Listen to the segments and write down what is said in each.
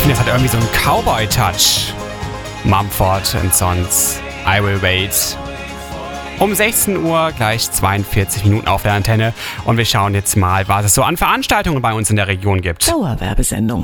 finde, das hat irgendwie so einen Cowboy-Touch. Mumford & Sons, I Will Wait. Um 16 Uhr, gleich 42 Minuten auf der Antenne. Und wir schauen jetzt mal, was es so an Veranstaltungen bei uns in der Region gibt. Dauerwerbesendung.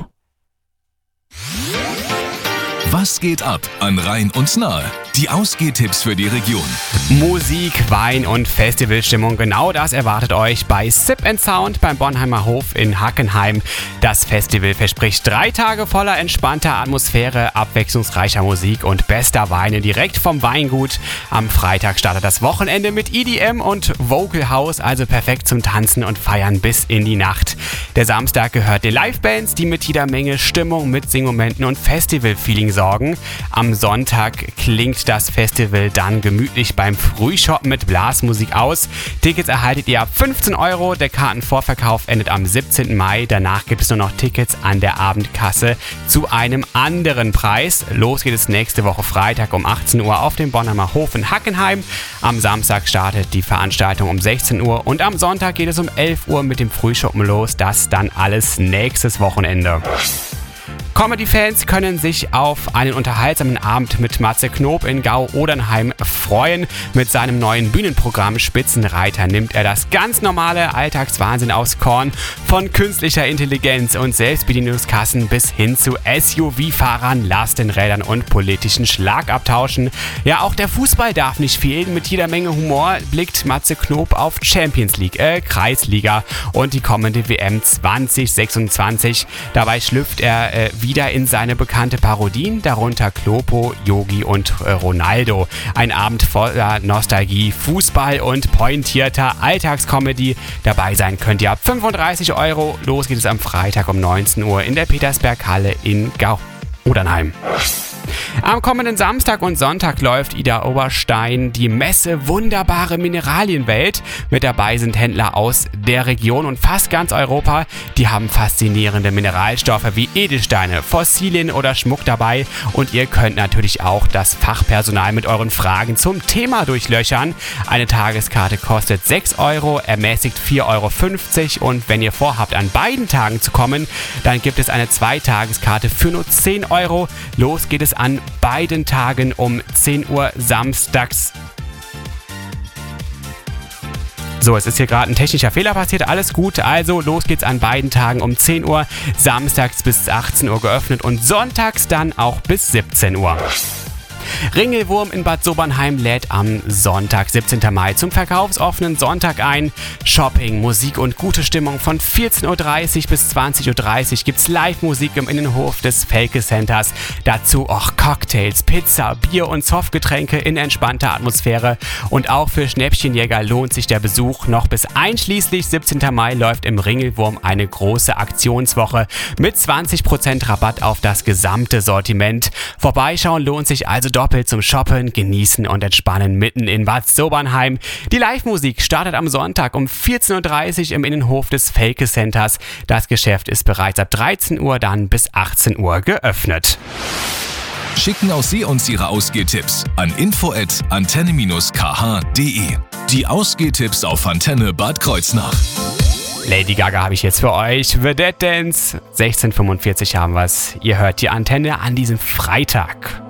Was geht ab an Rhein und Nahe? Die Ausgehtipps für die Region. Musik, Wein und Festivalstimmung, genau das erwartet euch bei Sip & Sound beim Bornheimer Hof in Hackenheim. Das Festival verspricht 3 Tage voller entspannter Atmosphäre, abwechslungsreicher Musik und bester Weine direkt vom Weingut. Am Freitag startet das Wochenende mit EDM und Vocal House, also perfekt zum Tanzen und Feiern bis in die Nacht. Der Samstag gehört den Livebands, die mit jeder Menge Stimmung, Mitsingmomenten und Festival-Feeling sorgen. Am Sonntag klingt das Festival dann gemütlich beim Frühshoppen mit Blasmusik aus. Tickets erhaltet ihr ab 15 €. Der Kartenvorverkauf endet am 17. Mai. Danach gibt es nur noch Tickets an der Abendkasse zu einem anderen Preis. Los geht es nächste Woche Freitag um 18 Uhr auf dem Bornheimer Hof in Hackenheim. Am Samstag startet die Veranstaltung um 16 Uhr und am Sonntag geht es um 11 Uhr mit dem Frühshoppen los. Das dann alles nächstes Wochenende. Comedy-Fans können sich auf einen unterhaltsamen Abend mit Matze Knob in Gau-Odernheim freuen. Mit seinem neuen Bühnenprogramm Spitzenreiter nimmt er das ganz normale Alltagswahnsinn aufs Korn. Von künstlicher Intelligenz und Selbstbedienungskassen bis hin zu SUV-Fahrern, Lastenrädern und politischen Schlagabtauschen. Ja, auch der Fußball darf nicht fehlen. Mit jeder Menge Humor blickt Matze Knob auf Champions League, Kreisliga und die kommende WM 2026. Dabei schlüpft er wieder in seine bekannte Parodien, darunter Kloppo, Yogi und Ronaldo. Ein Abend voller Nostalgie, Fußball und pointierter Alltagscomedy. Dabei sein könnt ihr ab 35 €. Los geht es am Freitag um 19 Uhr in der Petersberghalle in Gau-Odernheim. Am kommenden Samstag und Sonntag läuft Ida Oberstein die Messe Wunderbare Mineralienwelt. Mit dabei sind Händler aus der Region und fast ganz Europa. Die haben faszinierende Mineralstoffe wie Edelsteine, Fossilien oder Schmuck dabei. Und ihr könnt natürlich auch das Fachpersonal mit euren Fragen zum Thema durchlöchern. Eine Tageskarte kostet 6 €, ermäßigt 4,50 € und wenn ihr vorhabt, an beiden Tagen zu kommen, dann gibt es eine 2-Tageskarte für nur 10 €. Los geht es an beiden Tagen um 10 Uhr samstags. So, es ist hier gerade ein technischer Fehler passiert, alles gut, also los geht's an beiden Tagen um 10 Uhr, samstags bis 18 Uhr geöffnet und sonntags dann auch bis 17 Uhr. Ringelwurm in Bad Sobernheim lädt am Sonntag, 17. Mai, zum verkaufsoffenen Sonntag ein. Shopping, Musik und gute Stimmung von 14:30 Uhr bis 20:30 Uhr gibt's Live-Musik im Innenhof des Felke Centers. Dazu auch Cocktails, Pizza, Bier und Softgetränke in entspannter Atmosphäre. Und auch für Schnäppchenjäger lohnt sich der Besuch. Noch bis einschließlich 17. Mai läuft im Ringelwurm eine große Aktionswoche mit 20% Rabatt auf das gesamte Sortiment. Vorbeischauen lohnt sich also doppelt zum Shoppen, Genießen und Entspannen mitten in Bad Sobernheim. Die Live-Musik startet am Sonntag um 14:30 Uhr im Innenhof des Felke Centers. Das Geschäft ist bereits ab 13 Uhr dann bis 18 Uhr geöffnet. Schicken auch Sie uns Ihre Ausgehtipps an info@antenne-kh.de. Die Ausgehtipps auf Antenne Bad Kreuznach. Lady Gaga habe ich jetzt für euch. The Dead Dance. 16:45 haben wir es. Ihr hört die Antenne an diesem Freitag.